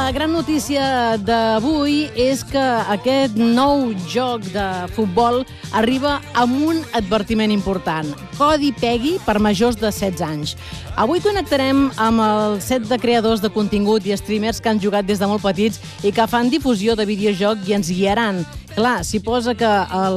La gran notícia d'avui és que aquest nou joc de futbol arriba amb un advertiment important. Codi PEGI per majors de 16 anys. Avui connectarem amb el set de creadors de contingut i streamers que han jugat des de molt petits i que fan difusió de videojoc i ens guiaran. Clar, s'hi posa que